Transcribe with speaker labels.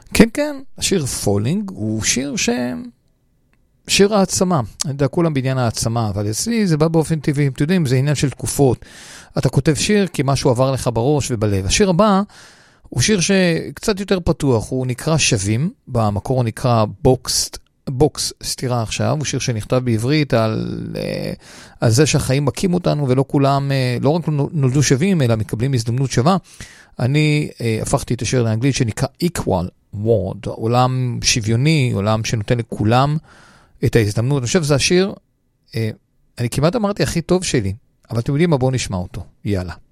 Speaker 1: כן, כן, השיר פולינג הוא שיר העצמה. אני יודע, כולם בעניין העצמה, אבל אצלי זה בא באופן טבעי, אתם יודעים, זה עניין של תקופות. אתה כותב שיר כי משהו עבר לך בראש ובלב. השיר הבא הוא שיר שקצת יותר פתוח, הוא נקרא שווים, במקור הוא נקרא בוקס סתירה עכשיו, הוא שיר שנכתב בעברית על זה שהחיים מקים אותנו ולא כולם, לא רק נולדו שווים, אלא מקבלים הזדמנות שווה. אני הפכתי את השיר לאנגלית שנקרא equal world, עולם שוויוני, עולם שנותן לכולם את ההזדמנות. אני חושב שזה השיר, אני כמעט אמרתי הכי טוב שלי, אבל אתם יודעים מה, בואו נשמע אותו. יאללה.